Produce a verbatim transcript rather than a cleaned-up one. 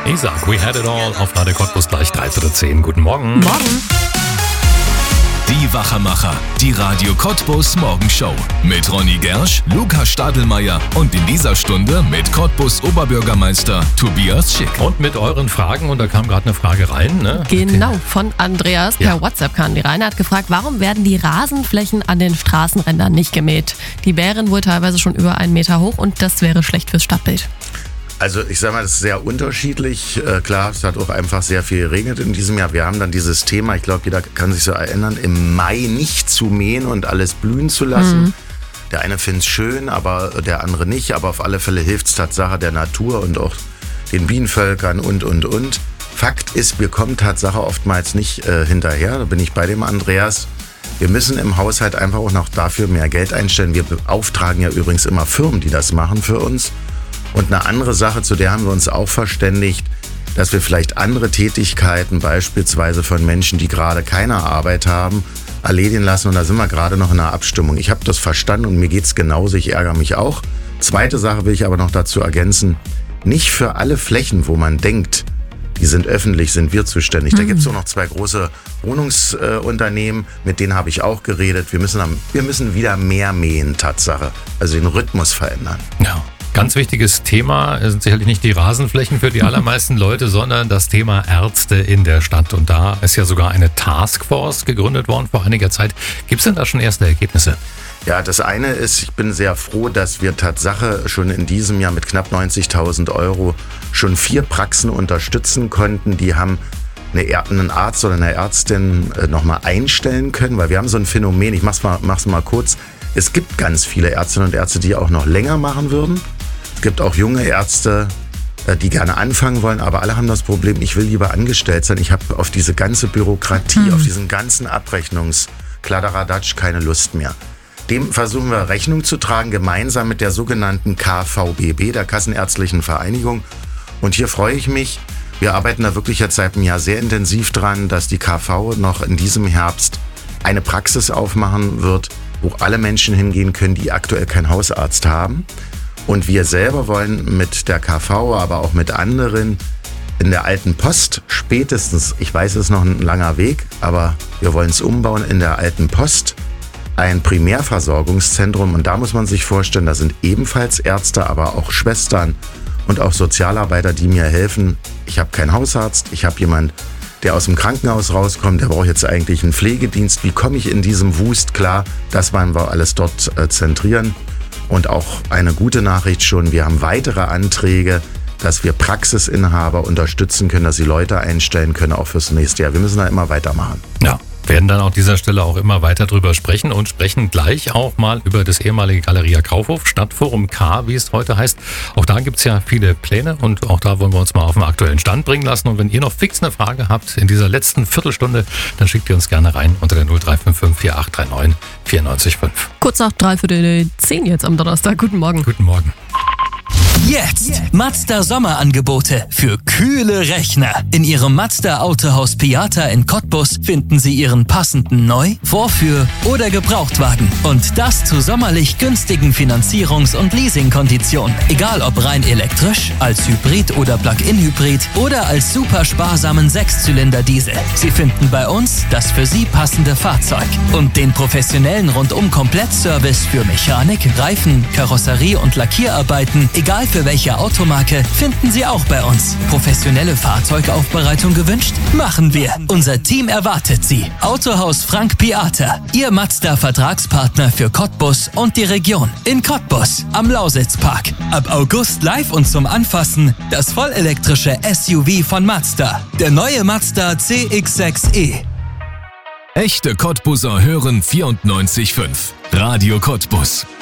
Ich sag, we had it all auf Radio Cottbus gleich dreiviertel zehn. Guten Morgen. Morgen. Die Wachermacher, die Radio Cottbus Morgenshow. Mit Ronny Gersch, Lukas Stadelmeier und in dieser Stunde mit Cottbus Oberbürgermeister Tobias Schick. Und mit euren Fragen, und da kam gerade eine Frage rein, ne? Genau, von Andreas. Per Ja. WhatsApp kam die rein. Er hat gefragt, warum werden die Rasenflächen an den Straßenrändern nicht gemäht? Die wären wohl teilweise schon über einen Meter hoch und das wäre schlecht fürs Stadtbild. Also ich sag mal, das ist sehr unterschiedlich. Äh, klar, es hat auch einfach sehr viel geregnet in diesem Jahr. Wir haben dann dieses Thema, ich glaube, jeder kann sich so erinnern, im Mai nicht zu mähen und alles blühen zu lassen. Mhm. Der eine findet es schön, aber der andere nicht. Aber auf alle Fälle hilft es Tatsache der Natur und auch den Bienenvölkern und, und, und. Fakt ist, wir kommen Tatsache oftmals nicht äh, hinterher. Da bin ich bei dem Andreas. Wir müssen im Haushalt einfach auch noch dafür mehr Geld einstellen. Wir beauftragen ja übrigens immer Firmen, die das machen für uns. Und eine andere Sache, zu der haben wir uns auch verständigt, dass wir vielleicht andere Tätigkeiten, beispielsweise von Menschen, die gerade keine Arbeit haben, erledigen lassen. Und da sind wir gerade noch in einer Abstimmung. Ich habe das verstanden und mir geht es genauso. Ich ärgere mich auch. Zweite Sache will ich aber noch dazu ergänzen. Nicht für alle Flächen, wo man denkt, die sind öffentlich, sind wir zuständig. Da gibt es auch noch zwei große Wohnungsunternehmen, mit denen habe ich auch geredet. Wir müssen, wir müssen wieder mehr mähen, Tatsache. Also den Rhythmus verändern. Ja. Ganz wichtiges Thema sind sicherlich nicht die Rasenflächen für die allermeisten Leute, sondern das Thema Ärzte in der Stadt. Und da ist ja sogar eine Taskforce gegründet worden vor einiger Zeit. Gibt es denn da schon erste Ergebnisse? Ja, das eine ist, ich bin sehr froh, dass wir Tatsache schon in diesem Jahr mit knapp neunzigtausend Euro schon vier Praxen unterstützen konnten. Die haben eine, einen Arzt oder eine Ärztin nochmal einstellen können, weil wir haben so ein Phänomen, ich mach's mal, mach's mal kurz, es gibt ganz viele Ärztinnen und Ärzte, die auch noch länger machen würden. Es gibt auch junge Ärzte, die gerne anfangen wollen, aber alle haben das Problem, ich will lieber angestellt sein. Ich habe auf diese ganze Bürokratie, mhm. auf diesen ganzen Abrechnungskladderadatsch keine Lust mehr. Dem versuchen wir Rechnung zu tragen, gemeinsam mit der sogenannten K V B B, der Kassenärztlichen Vereinigung. Und hier freue ich mich, wir arbeiten da wirklich jetzt seit einem Jahr sehr intensiv dran, dass die K V noch in diesem Herbst eine Praxis aufmachen wird, wo alle Menschen hingehen können, die aktuell keinen Hausarzt haben. Und wir selber wollen mit der K V, aber auch mit anderen in der alten Post spätestens, ich weiß, es ist noch ein langer Weg, aber wir wollen es umbauen in der alten Post, ein Primärversorgungszentrum. Und da muss man sich vorstellen, da sind ebenfalls Ärzte, aber auch Schwestern und auch Sozialarbeiter, die mir helfen. Ich habe keinen Hausarzt, ich habe jemanden, der aus dem Krankenhaus rauskommt, der braucht jetzt eigentlich einen Pflegedienst. Wie komme ich in diesem Wust klar? Das wollen wir alles dort äh, zentrieren. Und auch eine gute Nachricht schon, wir haben weitere Anträge, dass wir Praxisinhaber unterstützen können, dass sie Leute einstellen können, auch fürs nächste Jahr. Wir müssen da immer weitermachen. Ja. Werden dann an dieser Stelle auch immer weiter drüber sprechen und sprechen gleich auch mal über das ehemalige Galeria Kaufhof, Stadtforum K, wie es heute heißt. Auch da gibt es ja viele Pläne und auch da wollen wir uns mal auf den aktuellen Stand bringen lassen. Und wenn ihr noch fix eine Frage habt in dieser letzten Viertelstunde, dann schickt ihr uns gerne rein unter der null drei fünf fünf vier acht drei neun vier neun fünf. Kurz nach dreiviertel zehn jetzt am Donnerstag. Guten Morgen. Guten Morgen. Jetzt Mazda Sommerangebote für kühle Rechner. In Ihrem Mazda Autohaus Piata in Cottbus finden Sie Ihren passenden Neu-, Vorführ- oder Gebrauchtwagen. Und das zu sommerlich günstigen Finanzierungs- und Leasingkonditionen. Egal ob rein elektrisch, als Hybrid oder Plug-in-Hybrid oder als super sparsamen Sechszylinder-Diesel. Sie finden bei uns das für Sie passende Fahrzeug. Und den professionellen Rundum-Komplettservice für Mechanik, Reifen, Karosserie und Lackierarbeiten, egal für welche Automarke, finden Sie auch bei uns. Professionelle Fahrzeugaufbereitung gewünscht? Machen wir. Unser Team erwartet Sie. Autohaus Frank Piata, Ihr Mazda-Vertragspartner für Cottbus und die Region. In Cottbus, am Lausitzpark. Ab August live und zum Anfassen das vollelektrische S U V von Mazda. Der neue Mazda C X sechs E. Echte Cottbuser hören vierundneunzig Komma fünf. Radio Cottbus.